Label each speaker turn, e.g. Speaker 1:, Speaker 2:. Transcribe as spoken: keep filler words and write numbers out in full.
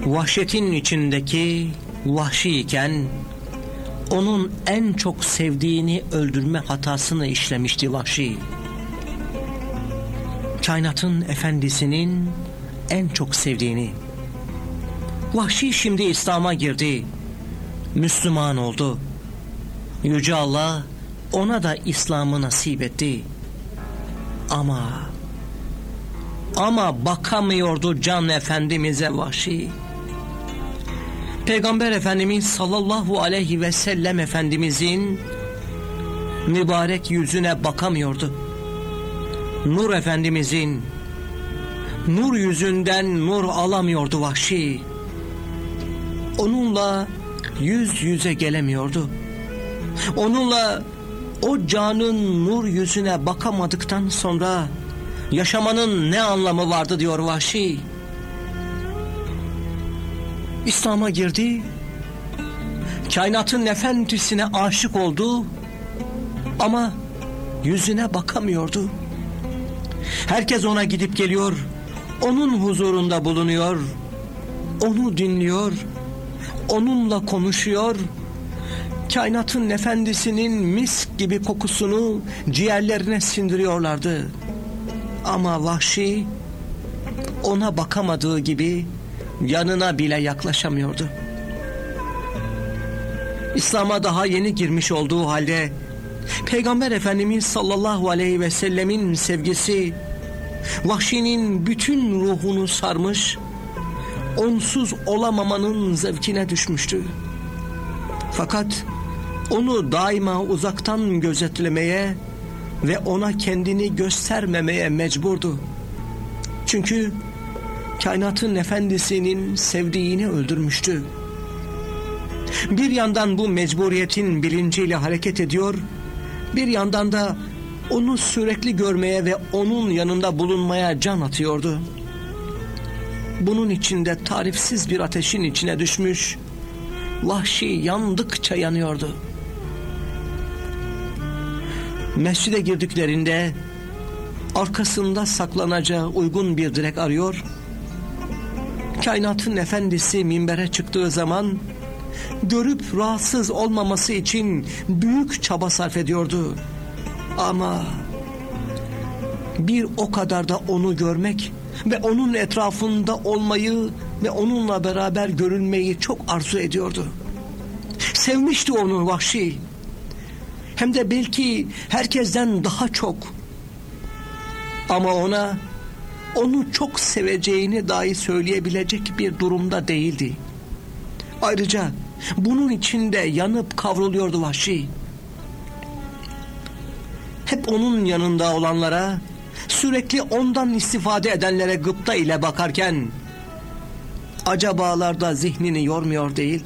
Speaker 1: Vahşetin içindeki vahşi iken onun en çok sevdiğini öldürme hatasını işlemişti vahşi. Kainatın efendisinin en çok sevdiğini. Vahşi şimdi İslam'a girdi. Müslüman oldu. Yüce Allah ona da İslam'ı nasip etti. Ama ama bakamıyordu can Efendimiz'e vahşi. Peygamber Efendimiz sallallahu aleyhi ve sellem Efendimizin mübarek yüzüne bakamıyordu. Nur Efendimizin nur yüzünden nur alamıyordu vahşi. Onunla yüz yüze gelemiyordu. Onunla o canın nur yüzüne bakamadıktan sonra yaşamanın ne anlamı vardı diyor vahşi. İslam'a girdi, kainatın efendisine aşık oldu ama yüzüne bakamıyordu. Herkes ona gidip geliyor, onun huzurunda bulunuyor, onu dinliyor, onunla konuşuyor. Kainatın efendisinin mis gibi kokusunu ciğerlerine sindiriyorlardı. Ama vahşi ona bakamadığı gibi yanına bile yaklaşamıyordu. İslam'a daha yeni girmiş olduğu halde Peygamber Efendimiz sallallahu aleyhi ve sellemin sevgisi vahşinin bütün ruhunu sarmış, onsuz olamamanın zevkine düşmüştü. Fakat onu daima uzaktan gözetlemeye ve ona kendini göstermemeye mecburdu. Çünkü kainatın efendisinin sevdiğini öldürmüştü. Bir yandan bu mecburiyetin bilinciyle hareket ediyor, bir yandan da onu sürekli görmeye ve onun yanında bulunmaya can atıyordu. Bunun içinde tarifsiz bir ateşin içine düşmüş, vahşi yandıkça yanıyordu. Mescide girdiklerinde arkasında saklanacağı uygun bir direk arıyor, kainatın efendisi minbere çıktığı zaman görüp rahatsız olmaması için büyük çaba sarf ediyordu. Ama bir o kadar da onu görmek ve onun etrafında olmayı ve onunla beraber görünmeyi çok arzu ediyordu. Sevmişti onu vahşi. Hem de belki herkesten daha çok. Ama ona onu çok seveceğini dahi söyleyebilecek bir durumda değildi. Ayrıca bunun içinde yanıp kavruluyordu vahşi. Hep onun yanında olanlara, sürekli ondan istifade edenlere gıpta ile bakarken acabalarda zihnini yormuyor değildi.